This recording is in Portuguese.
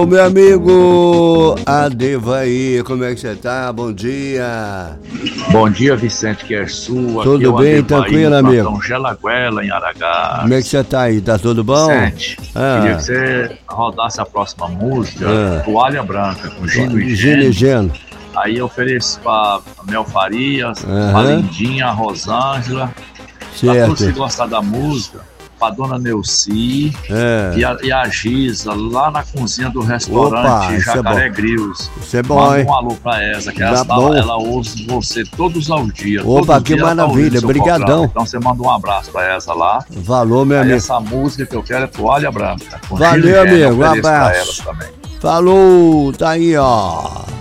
Ô, meu amigo Adevair, como é que você tá? Bom dia. Bom dia, Vicente, que é sua. Tudo bem, tranquilo, amigo? Então, Gelaguela, em Aragás. Como é que você tá aí? Tá tudo bom? Vicente, queria que você rodasse a próxima música, Toalha Branca, com Gino e Geno. Aí eu ofereço pra Mel Farias, pra Lindinha, a Rosângela, pra todos que gostam da música, pra Dona Neuci e a Giza, lá na cozinha do restaurante Jacaré Grills. Isso é bom, Manda hein? um alô pra essa, que ela ouve você todos os dias. Opa, que maravilha, brigadão. Então você manda um abraço pra essa lá. Valeu, meu amigo. Essa música que eu quero é Toalha Branca. Valeu, amigo, um abraço. Falou, tá aí, ó.